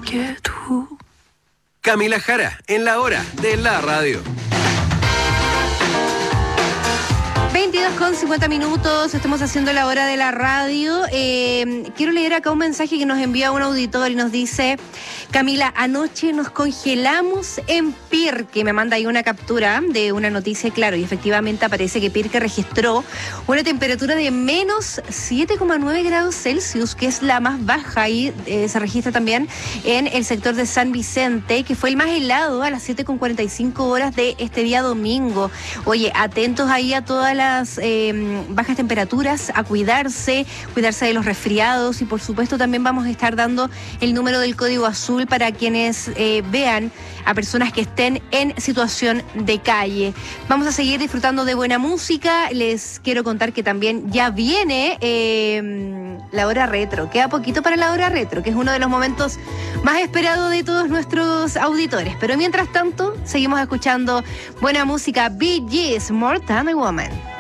que tú. Camila Jara, en la hora de la radio. 22:50, estamos haciendo la hora de la radio. Quiero leer acá un mensaje que nos envía un auditor y nos dice: Camila, anoche nos congelamos en Pirque. Me manda ahí una captura de una noticia, claro, y efectivamente aparece que Pirque registró una temperatura de menos 7,9 grados Celsius, que es la más baja, y se registra también en el sector de San Vicente, que fue el más helado a las 7:45 horas de este día domingo. Oye, atentos ahí a todas las bajas temperaturas, a cuidarse de los resfriados, y por supuesto también vamos a estar dando el número del código azul para quienes vean a personas que estén en situación de calle. Vamos a seguir disfrutando de buena música. Les quiero contar que también ya viene la hora retro. Queda poquito para la hora retro, que es uno de los momentos más esperados de todos nuestros auditores. Pero mientras tanto, seguimos escuchando buena música. Bee Gees, More Than a Woman.